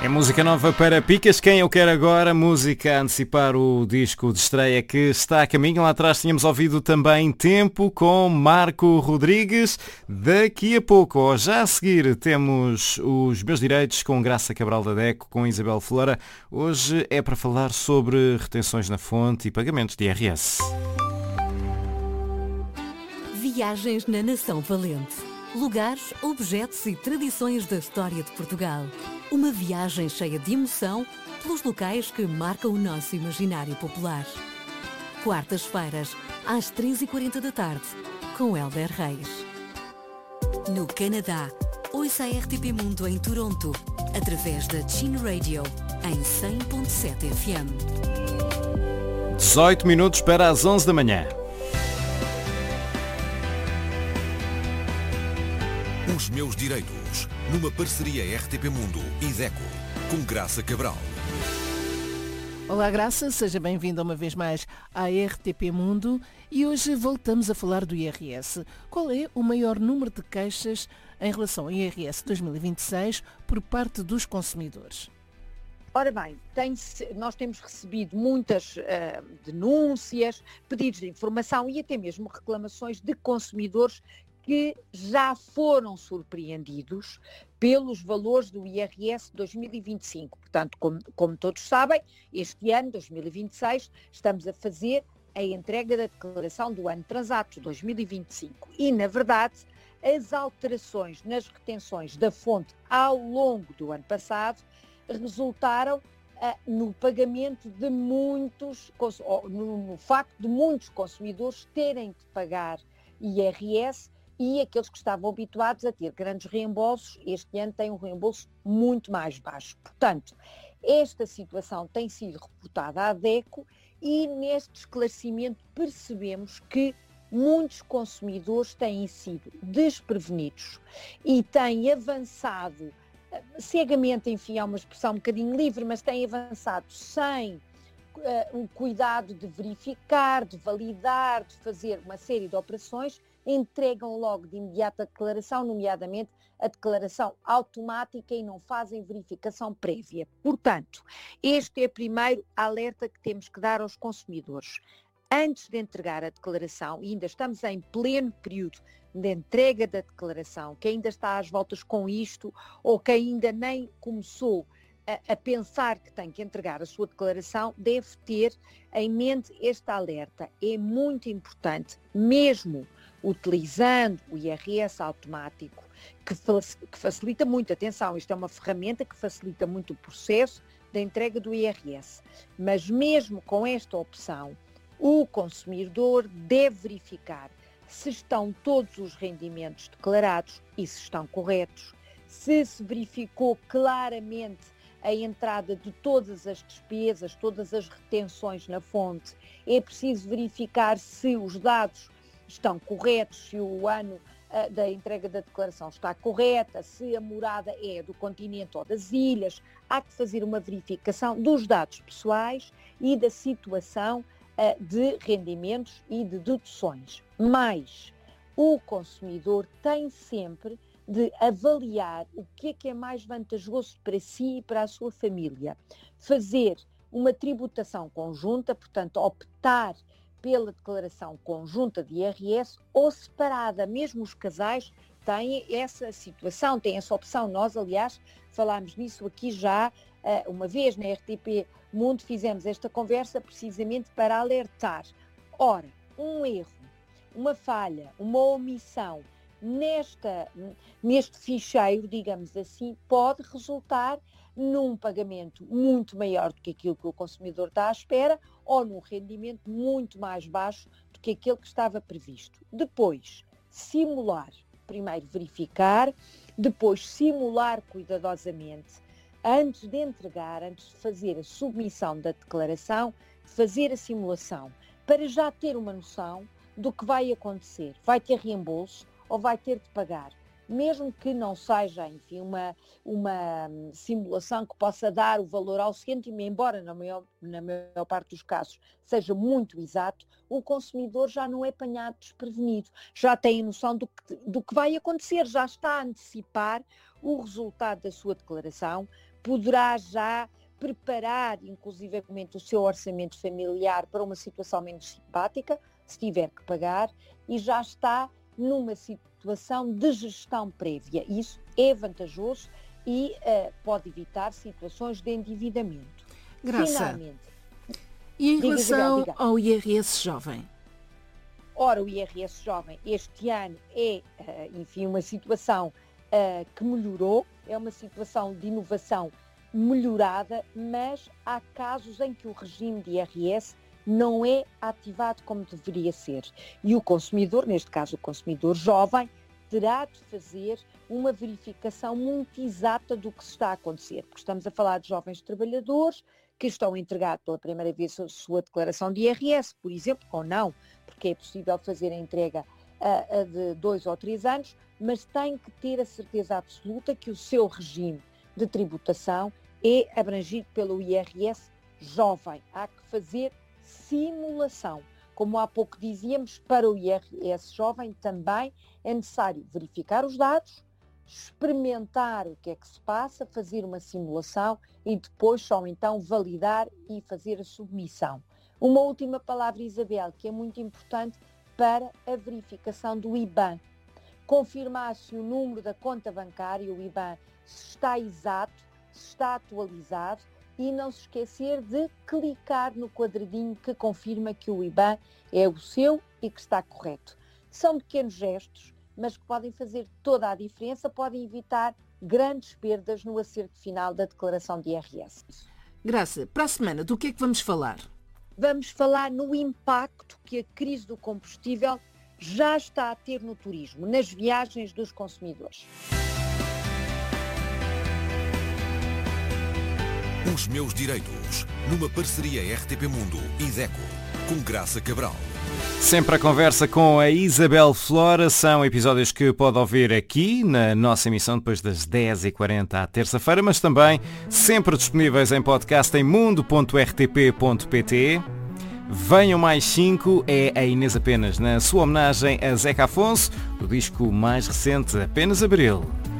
É música nova para Picas, quem eu quero agora, música a antecipar o disco de estreia que está a caminho. Lá atrás tínhamos ouvido também Tempo com Marco Rodrigues. Daqui a pouco, ou já a seguir, temos Os Meus Direitos com Graça Cabral da Deco, com Isabel Flora. Hoje é para falar sobre retenções na fonte e pagamentos de IRS. Viagens na Nação Valente. Lugares, objetos e tradições da história de Portugal. Uma viagem cheia de emoção pelos locais que marcam o nosso imaginário popular. Quartas-feiras, às 3h40 da tarde, com Hélder Reis. No Canadá, ouça a RTP Mundo em Toronto, através da Chin Radio, em 100.7 FM. 18 minutos para as 11 da manhã. Os Meus Direitos, numa parceria RTP Mundo e DECO, com Graça Cabral. Olá Graça, seja bem-vinda uma vez mais à RTP Mundo e hoje voltamos a falar do IRS. Qual é o maior número de queixas em relação ao IRS 2026 por parte dos consumidores? Ora bem, nós temos recebido muitas denúncias, pedidos de informação e até mesmo reclamações de consumidores que já foram surpreendidos pelos valores do IRS 2025. Portanto, como todos sabem, este ano, 2026, estamos a fazer a entrega da declaração do ano transato, 2025. E, na verdade, as alterações nas retenções da fonte ao longo do ano passado resultaram no pagamento de no facto de muitos consumidores terem de pagar IRS, e aqueles que estavam habituados a ter grandes reembolsos, este ano têm um reembolso muito mais baixo. Portanto, esta situação tem sido reportada à DECO e neste esclarecimento percebemos que muitos consumidores têm sido desprevenidos e têm avançado cegamente, enfim, é uma expressão um bocadinho livre, mas têm avançado sem o cuidado de verificar, de validar, de fazer uma série de operações, entregam logo de imediato a declaração, nomeadamente a declaração automática, e não fazem verificação prévia. Portanto, este é o primeiro alerta que temos que dar aos consumidores. Antes de entregar a declaração, e ainda estamos em pleno período de entrega da declaração, que ainda está às voltas com isto, ou que ainda nem começou a pensar que tem que entregar a sua declaração, deve ter em mente este alerta. É muito importante, mesmo utilizando o IRS automático, que facilita muito, atenção, isto é uma ferramenta que facilita muito o processo da entrega do IRS, mas mesmo com esta opção, o consumidor deve verificar se estão todos os rendimentos declarados e se estão corretos, se verificou claramente a entrada de todas as despesas, todas as retenções na fonte. É preciso verificar se os dados estão corretos, se o ano da entrega da declaração está correta, se a morada é do continente ou das ilhas. Há que fazer uma verificação dos dados pessoais e da situação de rendimentos e de deduções. Mas o consumidor tem sempre de avaliar o que é mais vantajoso para si e para a sua família. Fazer uma tributação conjunta, portanto, optar pela declaração conjunta de IRS ou separada. Mesmo os casais têm essa situação, têm essa opção. Nós, aliás, falámos nisso aqui já uma vez na RTP Mundo, fizemos esta conversa precisamente para alertar. Ora, um erro, uma falha, uma omissão neste ficheiro, digamos assim, pode resultar num pagamento muito maior do que aquilo que o consumidor está à espera ou num rendimento muito mais baixo do que aquele que estava previsto. Depois, simular. Primeiro verificar, depois simular cuidadosamente. Antes de entregar, antes de fazer a submissão da declaração, fazer a simulação, para já ter uma noção do que vai acontecer. Vai ter reembolso ou vai ter de pagar? Mesmo que não seja, enfim, uma simulação que possa dar o valor ao cêntimo, embora na maior parte dos casos seja muito exato, o consumidor já não é apanhado desprevenido, já tem a noção do que vai acontecer, já está a antecipar o resultado da sua declaração, poderá já preparar inclusivamente o seu orçamento familiar para uma situação menos simpática, se tiver que pagar, e já está numa situação de gestão prévia. Isso é vantajoso e pode evitar situações de endividamento. Graça, Finalmente, e em relação diga. ao IRS jovem? Ora, o IRS jovem este ano é, enfim, uma situação que melhorou, é uma situação de inovação melhorada, mas há casos em que o regime de IRS não é ativado como deveria ser. E o consumidor, neste caso o consumidor jovem, terá de fazer uma verificação muito exata do que se está a acontecer, porque estamos a falar de jovens trabalhadores que estão a entregar pela primeira vez a sua declaração de IRS, por exemplo, ou não, porque é possível fazer a entrega de 2 ou 3 anos, mas tem que ter a certeza absoluta que o seu regime de tributação é abrangido pelo IRS jovem. Há que fazer simulação. Como há pouco dizíamos, para o IRS jovem também é necessário verificar os dados, experimentar o que é que se passa, fazer uma simulação e depois só então validar e fazer a submissão. Uma última palavra, Isabel, que é muito importante para a verificação do IBAN. Confirmar se o número da conta bancária, o IBAN, se está exato, se está atualizado, e não se esquecer de clicar no quadradinho que confirma que o IBAN é o seu e que está correto. São pequenos gestos, mas que podem fazer toda a diferença, podem evitar grandes perdas no acerto final da declaração de IRS. Graça, para a semana, do que é que vamos falar? Vamos falar no impacto que a crise do combustível já está a ter no turismo, nas viagens dos consumidores. Os meus direitos, numa parceria RTP Mundo e DECO, com Graça Cabral. Sempre a conversa com a Isabel Flora. São episódios que pode ouvir aqui na nossa emissão depois das 10h40 à terça-feira, mas também sempre disponíveis em podcast em mundo.rtp.pt. Venham mais 5 é a Inês Apenas, na sua homenagem a Zeca Afonso, do disco mais recente, Apenas Abril.